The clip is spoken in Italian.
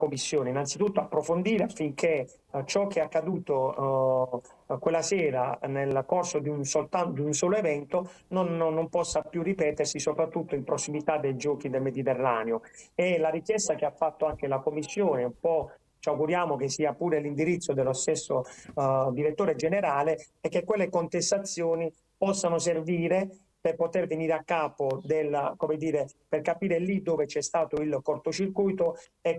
Commissione. Innanzitutto approfondire affinché ciò che è accaduto quella sera nel corso di un solo evento non possa più ripetersi, soprattutto in prossimità dei giochi del Mediterraneo. E la richiesta che ha fatto anche la Commissione, un po' ci auguriamo che sia pure l'indirizzo dello stesso direttore generale, è che quelle contestazioni possano servire per poter venire a capo del, come dire, per capire lì dove c'è stato il cortocircuito e